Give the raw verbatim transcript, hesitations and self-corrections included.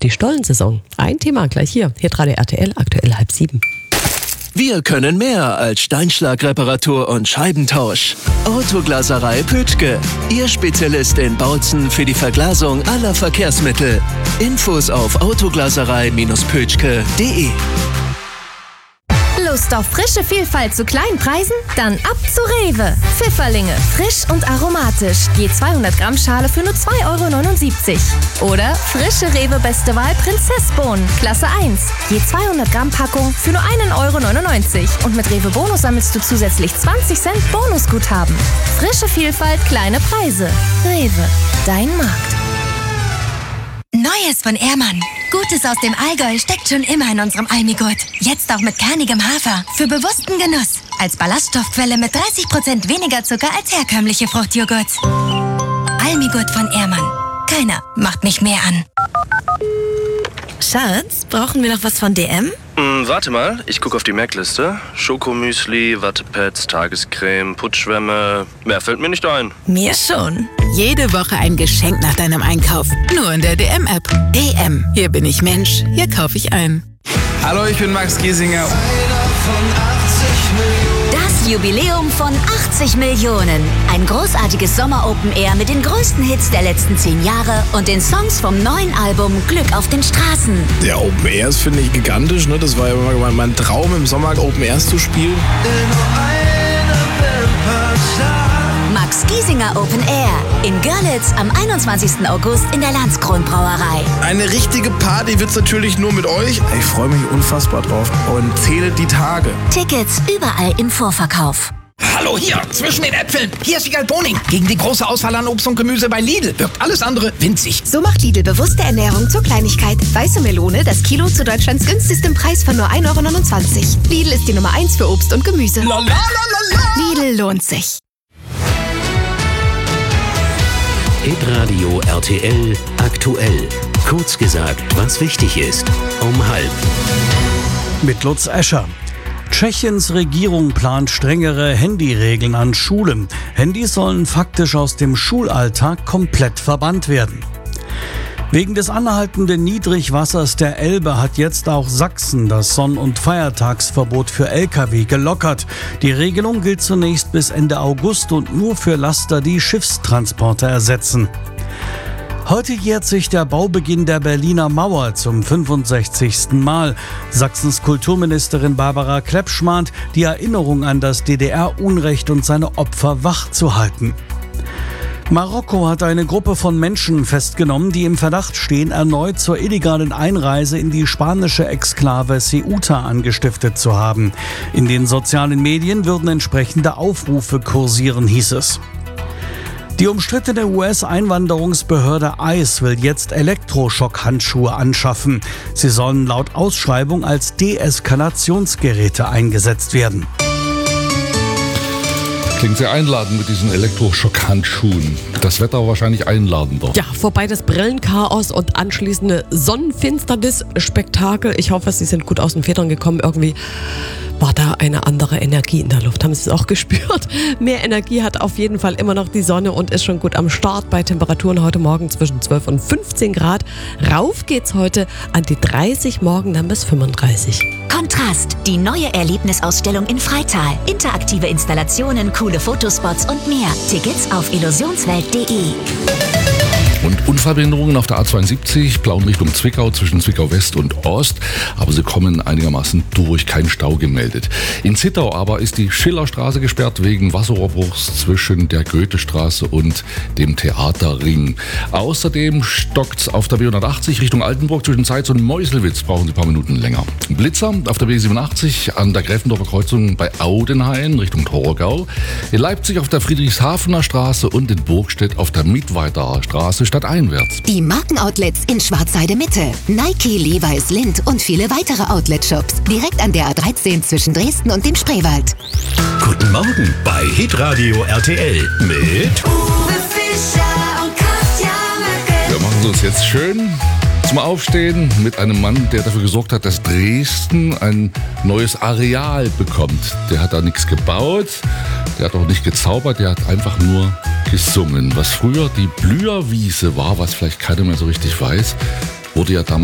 die Stollensaison. Ein Thema gleich hier. Hier gerade R T L, aktuell halb sieben. Wir können mehr als Steinschlagreparatur und Scheibentausch. Autoglaserei Pötschke. Ihr Spezialist in Bautzen für die Verglasung aller Verkehrsmittel. Infos auf autoglaserei Bindestrich pötschke punkt de. Lust auf frische Vielfalt zu kleinen Preisen? Dann ab zu Rewe. Pfifferlinge, frisch und aromatisch. Je zweihundert Gramm Schale für nur zwei Euro neunundsiebzig. Oder frische Rewe Beste Wahl Prinzessbohnen, Klasse eins. Je zweihundert Gramm Packung für nur einen Euro neunundneunzig. Und mit Rewe Bonus sammelst du zusätzlich zwanzig Cent Bonusguthaben. Frische Vielfalt, kleine Preise. Rewe, dein Markt. Neues von Ehrmann. Gutes aus dem Allgäu steckt schon immer in unserem Almigurt. Jetzt auch mit kernigem Hafer. Für bewussten Genuss. Als Ballaststoffquelle mit dreißig Prozent weniger Zucker als herkömmliche Fruchtjoghurts. Almigurt von Ehrmann. Keiner macht mich mehr an. Schatz, brauchen wir noch was von D M? Hm, warte mal, ich gucke auf die Merkliste. Schokomüsli, Wattepads, Tagescreme, Putschschwämme. Mehr fällt mir nicht ein. Mir schon. Jede Woche ein Geschenk nach deinem Einkauf. Nur in der D M-App. D M. Hier bin ich Mensch. Hier kaufe ich ein. Hallo, ich bin Max Giesinger. Das Jubiläum von achtzig Millionen. Ein großartiges Sommer-Open-Air mit den größten Hits der letzten zehn Jahre und den Songs vom neuen Album Glück auf den Straßen. Der Open Airs finde ich gigantisch. Ne? Das war ja immer mein Traum, im Sommer Open Airs zu spielen. Max Giesinger Open Air in Görlitz am einundzwanzigsten August in der Landskron Brauerei. Eine richtige Party wird's natürlich nur mit euch. Ich freue mich unfassbar drauf und zähle die Tage. Tickets überall im Vorverkauf. Hallo, hier, zwischen den Äpfeln. Hier ist Wiegald Boning. Gegen die große Auswahl an Obst und Gemüse bei Lidl wirkt alles andere winzig. So macht Lidl bewusste Ernährung zur Kleinigkeit. Weiße Melone, das Kilo zu Deutschlands günstigstem Preis von nur ein Euro neunundzwanzig. Lidl ist die Nummer eins für Obst und Gemüse. La, la, la, la, la. Lidl lohnt sich. Hitradio R T L aktuell. Kurz gesagt, was wichtig ist. Um halb. Mit Lutz Escher. Tschechiens Regierung plant strengere Handyregeln an Schulen. Handys sollen faktisch aus dem Schulalltag komplett verbannt werden. Wegen des anhaltenden Niedrigwassers der Elbe hat jetzt auch Sachsen das Sonn- und Feiertagsverbot für L K W gelockert. Die Regelung gilt zunächst bis Ende August und nur für Laster, die Schiffstransporte ersetzen. Heute jährt sich der Baubeginn der Berliner Mauer zum fünfundsechzigsten Mal. Sachsens Kulturministerin Barbara Kleppsch mahnt, die Erinnerung an das D D R-Unrecht und seine Opfer wachzuhalten. Marokko hat eine Gruppe von Menschen festgenommen, die im Verdacht stehen, erneut zur illegalen Einreise in die spanische Exklave Ceuta angestiftet zu haben. In den sozialen Medien würden entsprechende Aufrufe kursieren, hieß es. Die umstrittene U S-Einwanderungsbehörde ICE will jetzt Elektroschockhandschuhe anschaffen. Sie sollen laut Ausschreibung als Deeskalationsgeräte eingesetzt werden. Klingt sehr einladend mit diesen Elektroschockhandschuhen. Das Wetter wahrscheinlich einladender. Ja, vorbei das Brillenchaos und anschließende Sonnenfinsternis-Spektakel. Ich hoffe, Sie sind gut aus den Federn gekommen. Irgendwie war da eine andere Energie in der Luft. Haben Sie es auch gespürt? Mehr Energie hat auf jeden Fall immer noch die Sonne und ist schon gut am Start bei Temperaturen heute Morgen zwischen zwölf und fünfzehn Grad. Rauf geht's heute an die dreißig, morgen dann bis fünfunddreißig. Kontrast, die neue Erlebnisausstellung in Freital. Interaktive Installationen, coole Fotospots und mehr. Tickets auf illusionswelt punkt de. Und Unfallbehinderungen auf der A zweiundsiebzig, Plauen Richtung Zwickau, zwischen Zwickau West und Ost. Aber sie kommen einigermaßen durch, kein Stau gemeldet. In Zittau aber ist die Schillerstraße gesperrt wegen Wasserrohrbruchs zwischen der Goethestraße und dem Theaterring. Außerdem stockt's auf der B hundertachtzig Richtung Altenburg zwischen Zeitz und Meuselwitz. Brauchen Sie ein paar Minuten länger. Blitzer auf der B siebenundachtzig an der Gräfendorfer Kreuzung bei Audenhain Richtung Torgau. In Leipzig auf der Friedrichshafener Straße und in Burgstedt auf der Mittweiterer Straße stadteinwärts. Die Markenoutlets in Schwarzheide Mitte. Nike, Levi's, Lindt und viele weitere Outlet-Shops. Direkt an der A dreizehn zwischen Dresden und dem Spreewald. Guten Morgen bei Hitradio R T L mit Uwe Fischer und Katja Möcke. Wir machen es uns jetzt schön zum Aufstehen mit einem Mann, der dafür gesorgt hat, dass Dresden ein neues Areal bekommt. Der hat da nichts gebaut, der hat auch nicht gezaubert, der hat einfach nur gesungen. Was früher die Blüherwiese war, was vielleicht keiner mehr so richtig weiß, wurde ja damals